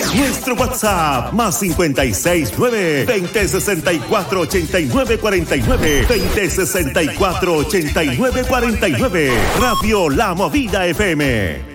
Nuestro WhatsApp más 569-2064-8949, 2064-8949. Radio La Movida FM.